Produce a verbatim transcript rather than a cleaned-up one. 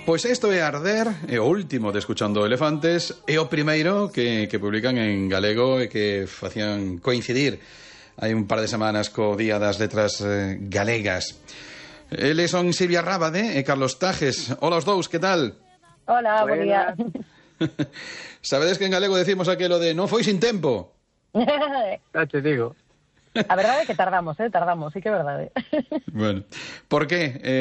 Pois isto é Arder, é o último de Escuchando Elefantes, é o primeiro que, que publican en galego e que facían coincidir hai un par de semanas co Día das Letras eh, Galegas. Eles son Silvia Rábade e Carlos Tajes. Hola os dous, que tal? Hola, bo día. Sabedes que en galego decimos aquelo de non foi sin tempo? Ya te digo. A verdade é que tardamos, eh, tardamos, sí que é verdade. Bueno, por que? Eh,